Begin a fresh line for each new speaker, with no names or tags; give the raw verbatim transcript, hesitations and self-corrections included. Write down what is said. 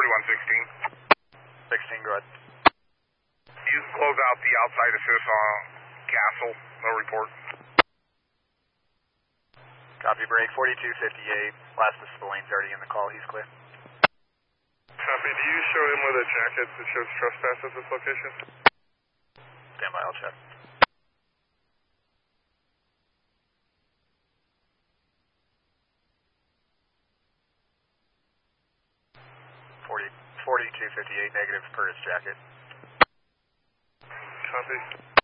forty-one sixteen.
sixteen, go ahead.
You close out the outside assist on Castle, no report.
Copy, break, forty-two fifty-eight. Last of Spillane's already in the call, he's clear.
Copy, do you show him with a jacket that shows trespass at this location?
Stand by, I'll check. forty, forty-two fifty-eight, negative per his jacket.
Copy.